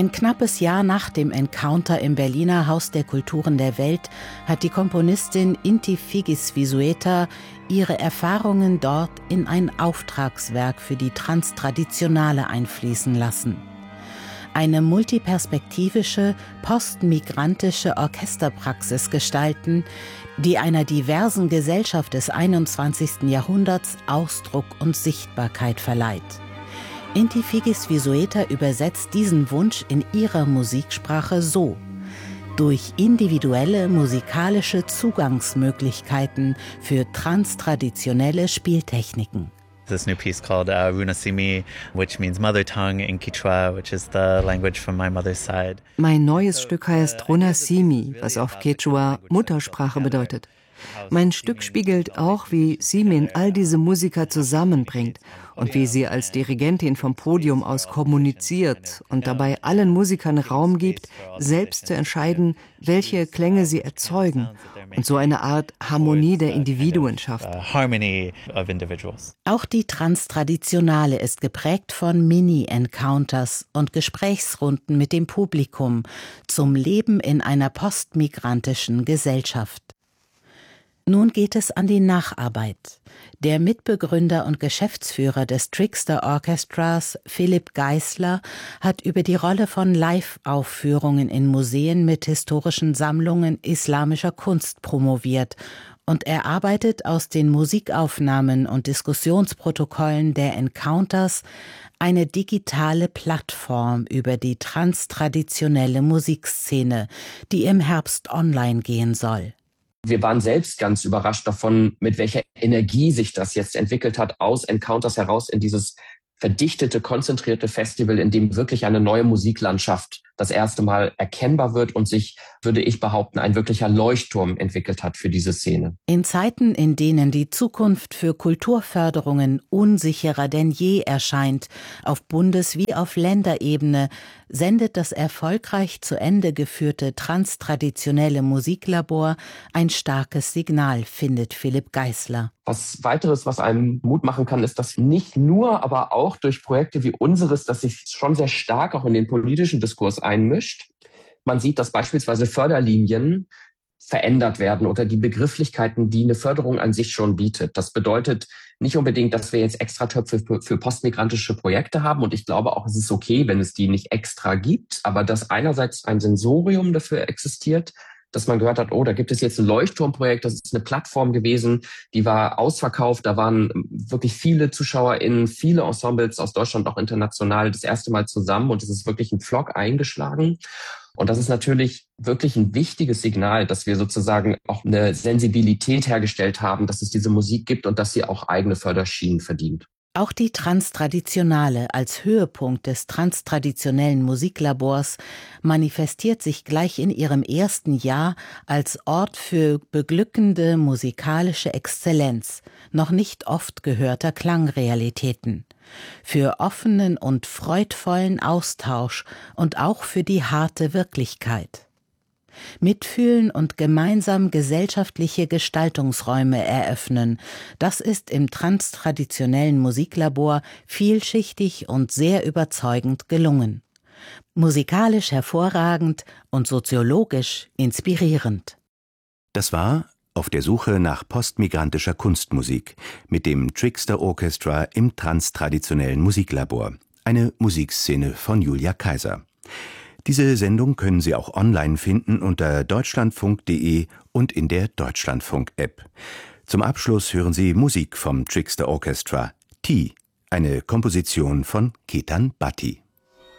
Ein knappes Jahr nach dem Encounter im Berliner Haus der Kulturen der Welt hat die Komponistin Inti Figis Vizueta ihre Erfahrungen dort in ein Auftragswerk für die Transtraditionale einfließen lassen. Eine multiperspektivische, postmigrantische Orchesterpraxis gestalten, die einer diversen Gesellschaft des 21. Jahrhunderts Ausdruck und Sichtbarkeit verleiht. Inti Figis Vizueta übersetzt diesen Wunsch in ihrer Musiksprache so: durch individuelle musikalische Zugangsmöglichkeiten für transtraditionelle Spieltechniken. This new piece called Runasimi, which means mother tongue in Quechua, which is the language from my mother's side. Mein neues Stück heißt Runasimi, was auf Quechua Muttersprache bedeutet. Mein Stück spiegelt auch, wie Simin all diese Musiker zusammenbringt und wie sie als Dirigentin vom Podium aus kommuniziert und dabei allen Musikern Raum gibt, selbst zu entscheiden, welche Klänge sie erzeugen und so eine Art Harmonie der Individuen schafft. Auch die Transtraditionale ist geprägt von Mini-Encounters und Gesprächsrunden mit dem Publikum zum Leben in einer postmigrantischen Gesellschaft. Nun geht es an die Nacharbeit. Der Mitbegründer und Geschäftsführer des Trickster Orchestras, Philipp Geissler, hat über die Rolle von Live-Aufführungen in Museen mit historischen Sammlungen islamischer Kunst promoviert und erarbeitet aus den Musikaufnahmen und Diskussionsprotokollen der Encounters eine digitale Plattform über die transtraditionelle Musikszene, die im Herbst online gehen soll. Wir waren selbst ganz überrascht davon, mit welcher Energie sich das jetzt entwickelt hat, aus Encounters heraus in dieses verdichtete, konzentrierte Festival, in dem wirklich eine neue Musiklandschaft das erste Mal erkennbar wird und sich, würde ich behaupten, ein wirklicher Leuchtturm entwickelt hat für diese Szene. In Zeiten, in denen die Zukunft für Kulturförderungen unsicherer denn je erscheint, auf Bundes- wie auf Länderebene, sendet das erfolgreich zu Ende geführte transtraditionelle Musiklabor ein starkes Signal, findet Philipp Geissler. Was weiteres, was einem Mut machen kann, ist, dass nicht nur, aber auch durch Projekte wie unseres, das sich schon sehr stark auch in den politischen Diskurs einmischt. Man sieht, dass beispielsweise Förderlinien verändert werden oder die Begrifflichkeiten, die eine Förderung an sich schon bietet. Das bedeutet nicht unbedingt, dass wir jetzt Extratöpfe für postmigrantische Projekte haben. Und ich glaube auch, es ist okay, wenn es die nicht extra gibt, aber dass einerseits ein Sensorium dafür existiert, dass man gehört hat, oh, da gibt es jetzt ein Leuchtturmprojekt, das ist eine Plattform gewesen, die war ausverkauft, da waren wirklich viele ZuschauerInnen, viele Ensembles aus Deutschland, auch international, das erste Mal zusammen und es ist wirklich ein Pflock eingeschlagen. Und das ist natürlich wirklich ein wichtiges Signal, dass wir sozusagen auch eine Sensibilität hergestellt haben, dass es diese Musik gibt und dass sie auch eigene Förderschienen verdient. Auch die Transtraditionale als Höhepunkt des transtraditionellen Musiklabors manifestiert sich gleich in ihrem ersten Jahr als Ort für beglückende musikalische Exzellenz, noch nicht oft gehörter Klangrealitäten, für offenen und freudvollen Austausch und auch für die harte Wirklichkeit. Mitfühlen und gemeinsam gesellschaftliche Gestaltungsräume eröffnen, das ist im transtraditionellen Musiklabor vielschichtig und sehr überzeugend gelungen. Musikalisch hervorragend und soziologisch inspirierend. Das war Auf der Suche nach postmigrantischer Kunstmusik mit dem Trickster Orchestra im transtraditionellen Musiklabor, eine Musikszene von Julia Kaiser. Diese Sendung können Sie auch online finden unter deutschlandfunk.de und in der Deutschlandfunk-App. Zum Abschluss hören Sie Musik vom Trickster Orchestra, T, eine Komposition von Ketan Bhatti.